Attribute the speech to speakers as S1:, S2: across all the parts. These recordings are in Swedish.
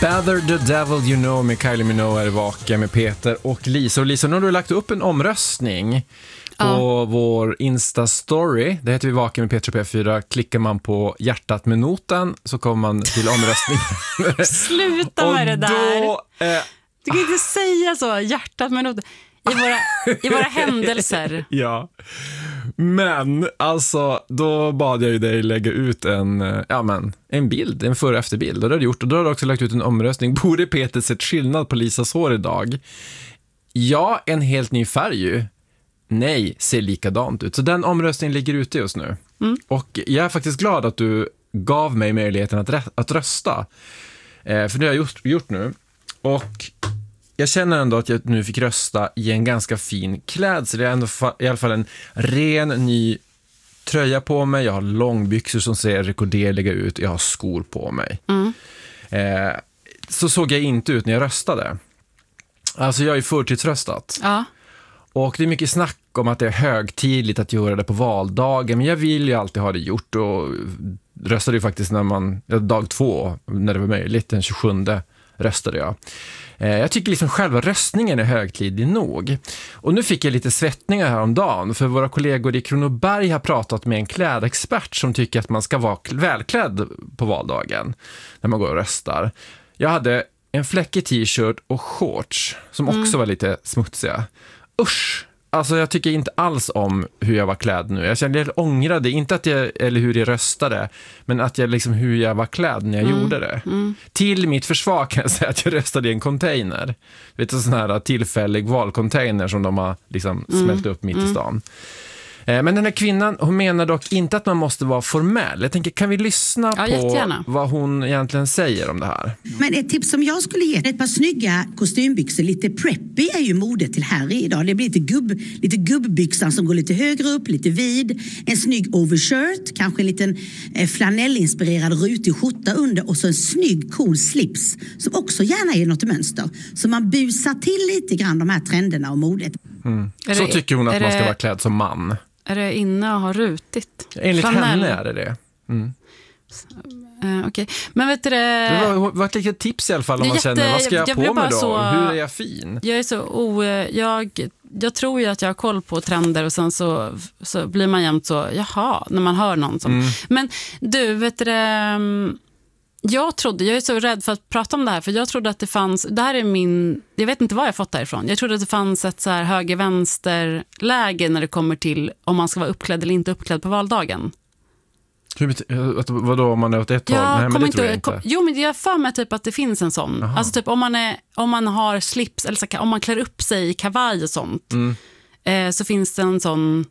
S1: Better the Devil You Know med Kylie Minogue är vaken med Peter och Lisa. Och Lisa, nu har du lagt upp en omröstning på vår Insta-story. Det heter vi Vaken med Peter P4. Klickar man på hjärtat med noten så kommer man till omröstning.
S2: Sluta med det där.
S1: Då,
S2: du kan inte säga så, hjärtat med noten. I våra händelser.
S1: Ja. Men alltså, då bad jag ju dig lägga ut en bild, en före- och efterbild. Och det har du gjort. Och då har du också lagt ut en omröstning. Borde Peter sett skillnad på Lisas hår idag? Ja, en helt ny färg ju. Nej, ser likadant ut. Så den omröstningen ligger ute just nu. Och jag är faktiskt glad att du gav mig möjligheten att rösta. För det har jag gjort nu. Och jag känner ändå att jag nu fick rösta i en ganska fin klädsel. Jag har ändå i alla fall en ren ny tröja på mig. Jag har långbyxor som ser rekorderliga ut. Jag har skor på mig. Så såg jag inte ut när jag röstade. Alltså jag är förtidsröstat.
S2: Ja.
S1: Och det är mycket snack om att det är högtidligt att göra det på valdagen. Men jag vill ju alltid ha det gjort. Och röstade ju faktiskt dag 2, när det var möjligt, den 27 röstade jag. Jag tycker liksom själva röstningen är högtidlig nog. Och nu fick jag lite svettningar här om dagen. För våra kollegor i Kronoberg har pratat med en klädexpert som tycker att man ska vara välklädd på valdagen när man går och röstar. Jag hade en fläckig t-shirt och shorts som också var lite smutsiga. Usch! Alltså jag tycker inte alls om hur jag var klädd nu. Jag kände jag ångrade, inte att eller hur jag röstade, men att jag liksom hur jag var klädd när jag gjorde det. Till mitt försvar kan jag säga att jag röstade i en container. Vet du, sån här tillfällig valcontainer som de har liksom smält upp mitt i stan. Men den här kvinnan, hon menar dock inte att man måste vara formell. Jag tänker, kan vi lyssna på
S2: jättegärna
S1: vad hon egentligen säger om det här?
S3: Men ett tips som jag skulle ge, ett par snygga kostymbyxor, lite preppy är ju modet till Harry idag. Det blir lite gubbbyxan som går lite högre upp, lite vid. En snygg overshirt, kanske en liten flanellinspirerad rutig skjorta under och så en snygg cool slips som också gärna är något mönster. Så man busar till lite grann de här trenderna och modet.
S1: Så tycker hon att man ska vara klädd som man.
S2: Är det inne och har rutigt?
S1: Enligt henne är det.
S2: Okej. Men vet du
S1: det var ett litet tips i alla fall om man känner, vad ska jag på mig då? Hur är jag fin?
S2: Jag är så jag tror ju att jag har koll på trender och sen så blir man jämt så, jaha, när man hör någon som. Men du, vet du jag är så rädd för att prata om det här, för jag trodde att det fanns, jag vet inte var jag fått det ifrån. Jag trodde att det fanns ett så här höger-vänster-läge när det kommer till om man ska vara uppklädd eller inte uppklädd på valdagen.
S1: Vadå, om man är åt ett håll? Nej, men det tror jag inte.
S2: Jo, men jag för mig typ att det finns en sån. Aha. Alltså typ om man har slips, eller så, om man klär upp sig i kavaj och sånt, så finns det en sån...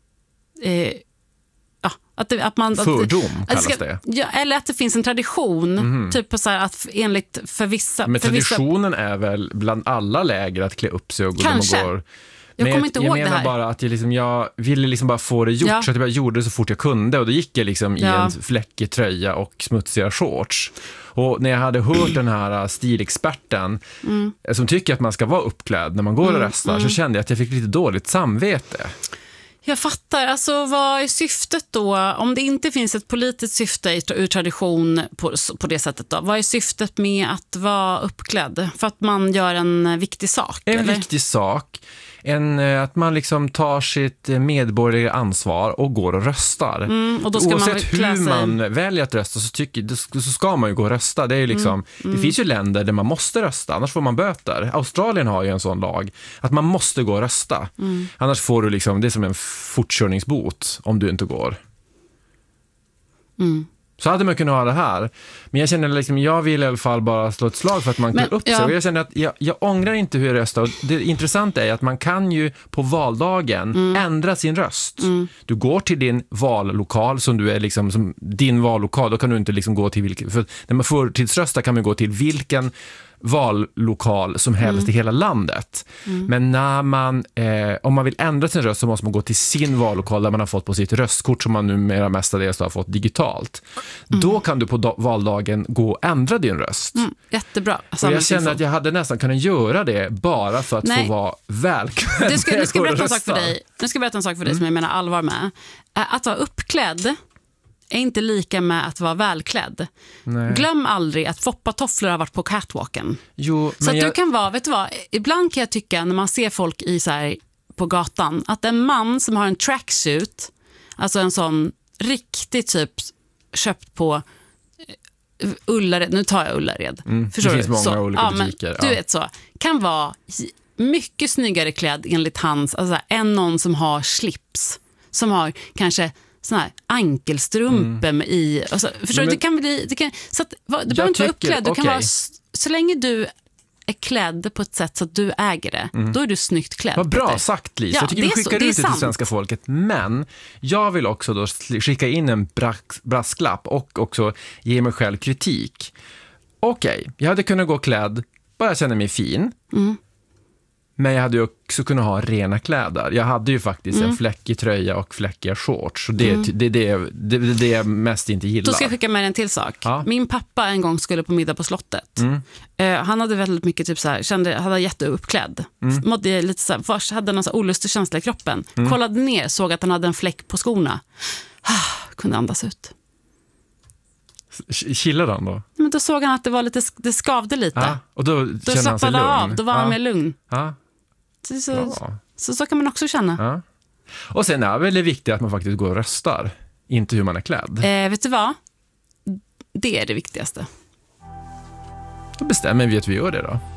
S2: Att man,
S1: fördom kallas det.
S2: Ja, eller att det finns en tradition typ på så här, att enligt för vissa.
S1: Men traditionen är väl bland alla läger att klä upp sig och gå
S2: kanske.
S1: När man går.
S2: Jag kommer inte ihåg det här.
S1: Jag menar bara att jag ville liksom bara få det gjort, så att jag bara gjorde det så fort jag kunde, och då gick jag liksom i en fläckig tröja och smutsiga shorts. Och när jag hade hört den här stilexperten som tycker att man ska vara uppklädd när man går och röstar, så kände jag att jag fick lite dåligt samvete. Jag
S2: fattar. Alltså, vad är syftet då? Om det inte finns ett politiskt syfte ur tradition på det sättet då, vad är syftet med att vara uppklädd? För att man gör en viktig sak?
S1: Viktig sak. Att man liksom tar sitt medborgerliga ansvar och går och röstar.
S2: Och då ska
S1: oavsett hur man väljer att rösta så ska man ju gå och rösta. Det är ju liksom, det finns ju länder där man måste rösta, annars får man böter. Australien har ju en sån lag att man måste gå och rösta. Annars får du liksom, det är som en fortkörningsbot om du inte går. Så hade man kunnat ha det här. Men jag känner liksom, jag vill i alla fall bara slå ett slag för att man kan upp sig. Och jag känner att jag ångrar inte hur jag röstar. Och det intressanta är att man kan ju på valdagen ändra sin röst. Du går till din vallokal som du är liksom som din vallokal. Då kan du inte liksom gå till vilken, för när man får tidsrösta kan man gå till vilken vallokal som helst i hela landet. Men när man om man vill ändra sin röst så måste man gå till sin vallokal där man har fått på sitt röstkort som man numera mestadels har fått digitalt. Då kan du på valdagen gå och ändra din röst.
S2: Jättebra.
S1: Och jag känner att jag hade nästan kunnat göra det bara för att få vara välklädd.
S2: Nu ska jag berätta en sak för dig. Nu ska jag berätta en sak för dig som jag menar allvar med. Att vara uppklädd är inte lika med att vara välklädd.
S1: Nej.
S2: Glöm aldrig att foppatofflor har varit på catwalken.
S1: Jo,
S2: Så att du kan vara, vet du vad, ibland kan jag tycka när man ser folk i så här på gatan, att en man som har en tracksuit, alltså en sån riktigt typ köpt på Ullared, nu tar jag Ullared. Förstår
S1: det finns
S2: du?
S1: många
S2: Så,
S1: olika butiker.
S2: Du vet så, kan vara mycket snyggare klädd enligt hans, alltså, än någon som har slips, som har kanske sån här ankelstrumpor med i, alltså, förstår du? Det kan bli, så att, det behöver inte vara uppklädd, du kan vara, så länge du är klädd på ett sätt så att du äger det, då är du snyggt klädd.
S1: Vad bra sagt, Lisa. Jag tycker vi skickar ut det till svenska folket. Men jag vill också då skicka in en brasklapp och också ge mig själv kritik. Okej, jag hade kunnat gå klädd, bara känna mig fin. Men jag hade ju också kunnat ha rena kläder. Jag hade ju faktiskt en fläckig tröja och fläckiga shorts. Och det är det jag mest inte gillar.
S2: Då ska jag skicka med en till sak. Ja. Min pappa en gång skulle på middag på slottet. Han hade väldigt mycket typ så här, hade jätteuppklädd. Mådde lite så här, först hade någon så här olustig känsla i kroppen. Kollade ner, såg att han hade en fläck på skorna. Kunde andas ut.
S1: Chillade han då?
S2: Men då såg han att det var lite, det skavde lite.
S1: Och då kände han sig lugn.
S2: Av, då var han mer lugn. Så kan man också känna.
S1: Och sen är väl det viktigt att man faktiskt går och röstar. Inte hur man är klädd.
S2: Vet du vad? Det är det viktigaste.
S1: Då bestämmer vi att vi gör det då.